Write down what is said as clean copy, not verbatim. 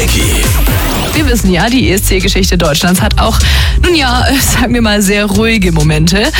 Techie. Wir wissen ja, die ESC-Geschichte Deutschlands hat auch, sagen wir mal, sehr ruhige Momente.